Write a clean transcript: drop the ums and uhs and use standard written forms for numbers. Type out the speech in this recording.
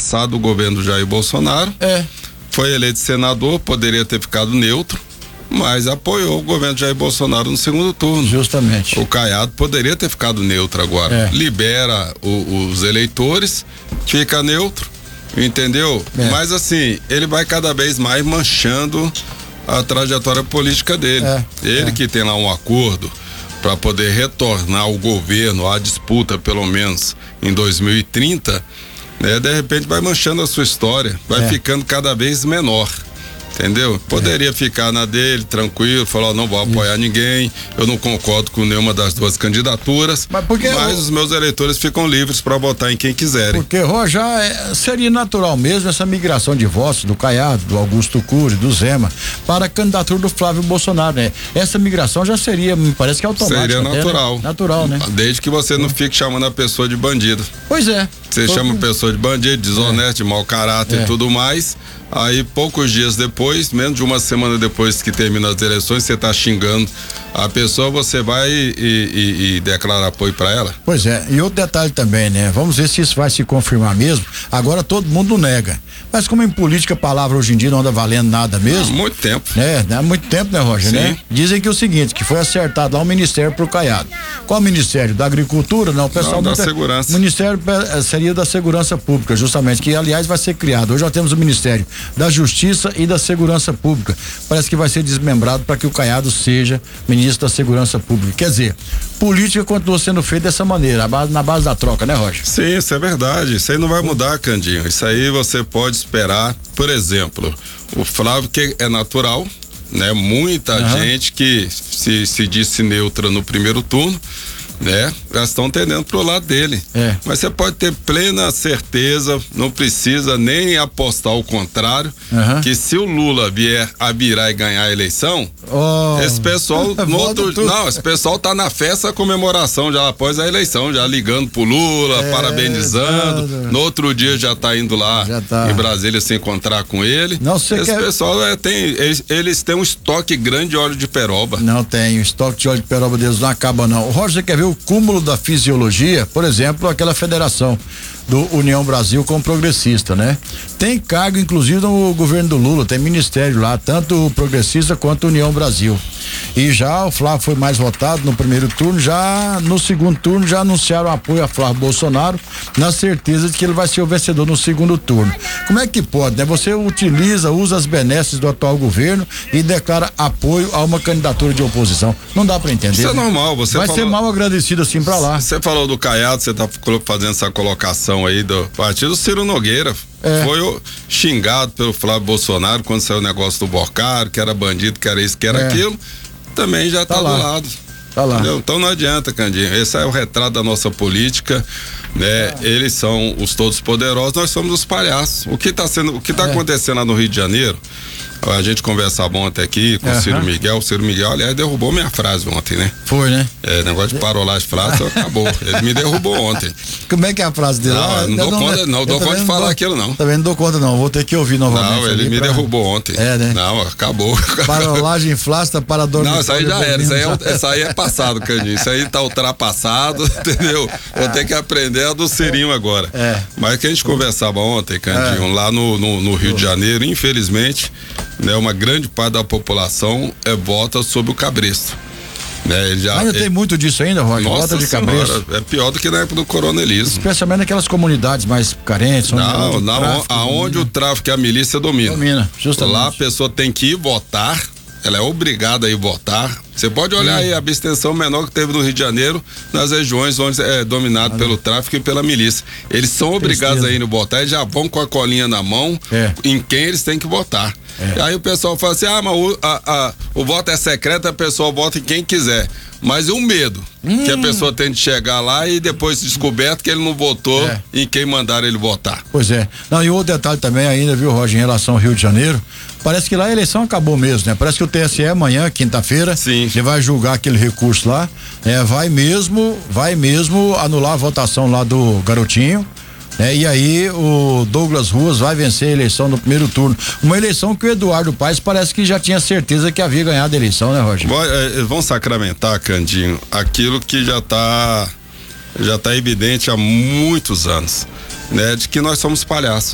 passado o governo do Jair Bolsonaro. Foi eleito senador, poderia ter ficado neutro, mas apoiou o governo de Jair Bolsonaro no segundo turno. Justamente. O Caiado poderia ter ficado neutro agora. Libera os eleitores, fica neutro, entendeu? Mas assim, ele vai cada vez mais manchando a trajetória política dele. Ele que tem lá um acordo para poder retornar ao governo, à disputa pelo menos em 2030, né? De repente vai manchando a sua história, vai ficando cada vez menor. Entendeu? Poderia ficar na dele, tranquilo, falar, não vou apoiar ninguém, eu não concordo com nenhuma das duas candidaturas, mas os meus eleitores ficam livres para votar em quem quiserem. Porque, Roger, seria natural mesmo essa migração de votos do Caiado, do Augusto Cury, do Zema, para a candidatura do Flávio Bolsonaro, né? Essa migração já seria, me parece que automática. Seria natural. Até, né? Natural, né? Desde que você não fique chamando a pessoa de bandido. Pois é. Você chama a pessoa de bandido, desonesto, de mau caráter e tudo mais. Aí poucos dias depois, menos de uma semana depois que termina as eleições, você tá xingando a pessoa, você vai e declara apoio para ela? Pois é, e outro detalhe também, né? Vamos ver se isso vai se confirmar mesmo. Agora todo mundo nega. Mas como em política a palavra hoje em dia não anda valendo nada mesmo. Há muito tempo. Há muito tempo, né, Roger? Sim. Né? Dizem que é o seguinte, que foi acertado lá o Ministério pro Caiado. Qual Ministério? Da Agricultura? Não, o pessoal da Segurança. O Ministério seria da Segurança Pública, justamente, que aliás vai ser criado. Hoje já temos o Ministério da Justiça e da Segurança Pública. Parece que vai ser desmembrado para que o Caiado seja ministro da Segurança Pública. Quer dizer, política continua sendo feita dessa maneira, na base da troca, né, Roger? Sim, isso é verdade. Isso aí não vai mudar, Candinho. Isso aí você pode esperar, por exemplo, o Flávio, que é natural, né? Muita gente que se disse neutra no primeiro turno, né? Já estão tendendo pro lado dele. Mas você pode ter plena certeza, não precisa nem apostar o contrário, que se o Lula vier a virar e ganhar a eleição, esse pessoal esse pessoal tá na festa comemoração já após a eleição, já ligando pro Lula, parabenizando. No outro dia já tá indo lá em Brasília se encontrar com ele. Pessoal eles têm um estoque grande de óleo de peroba. Não tem, o estoque de óleo de peroba deles não acaba não. Roger, você quer ver o cúmulo da fisiologia? Por exemplo, aquela federação do União Brasil com progressista, né? Tem cargo, inclusive, no governo do Lula, tem ministério lá, tanto o progressista quanto o União Brasil. E já o Flávio foi mais votado no primeiro turno, já no segundo turno já anunciaram apoio a Flávio Bolsonaro, na certeza de que ele vai ser o vencedor no segundo turno. Como é que pode, né? Você usa as benesses do atual governo e declara apoio a uma candidatura de oposição. Não dá pra entender. Isso é normal, vai ser mal agradecido assim pra lá. Você falou do Caiado, você tá fazendo essa colocação aí do partido. Ciro Nogueira foi xingado pelo Flávio Bolsonaro quando saiu o negócio do Bocaro, que era bandido, que era isso, que era aquilo. Também já tá do lado. Tá lá. Entendeu? Então não adianta, Candinho. Esse é o retrato da nossa política, né? Eles são os todos poderosos, nós somos os palhaços. O que tá acontecendo lá no Rio de Janeiro? A gente conversava ontem aqui com o Ciro Miguel. O Ciro Miguel, aliás, derrubou minha frase ontem, né? Foi, né? Negócio de parolar as frases, acabou. Ele me derrubou ontem. Como é que é a frase dele? Não dou conta de falar aquilo, não. Também não dou conta, não. Vou ter que ouvir novamente. Não, ele me derrubou ontem. Né? Não, acabou. Parolagem flácida para dormir. Não, isso aí já era. Isso aí é passado, Candinho. Isso aí tá ultrapassado, entendeu? Vou ter que aprender a do Cirinho agora. Mas que a gente conversava ontem, Candinho, lá no Rio de Janeiro, infelizmente, né, uma grande parte da população vota sobre o cabresto. Né, ainda tem muito disso ainda, Roger? Vota de cabresto. É pior do que na época do coronelismo. Especialmente naquelas comunidades mais carentes. Onde o tráfico e a milícia domina. Justamente. Lá a pessoa tem que ir votar, ela é obrigada a ir votar. Você pode olhar aí a abstenção menor que teve no Rio de Janeiro, nas regiões onde é dominado pelo tráfico e pela milícia. Eles são obrigados a ir votar e já vão com a colinha na mão em quem eles têm que votar. E aí o pessoal fala assim, mas o voto é secreto, a pessoa vota em quem quiser. Mas e o medo que a pessoa tem de chegar lá e depois descoberto que ele não votou em quem mandaram ele votar. Pois é. Não, e outro detalhe também ainda, viu, Roger, em relação ao Rio de Janeiro, parece que lá a eleição acabou mesmo, né? Parece que o TSE amanhã, quinta-feira, ele vai julgar aquele recurso lá, vai mesmo anular a votação lá do Garotinho. E aí o Douglas Ruas vai vencer a eleição no primeiro turno. Uma eleição que o Eduardo Paes parece que já tinha certeza que havia ganhado a eleição, né, Roger? Vão sacramentar, Candinho, aquilo que já tá evidente há muitos anos, né? De que nós somos palhaços.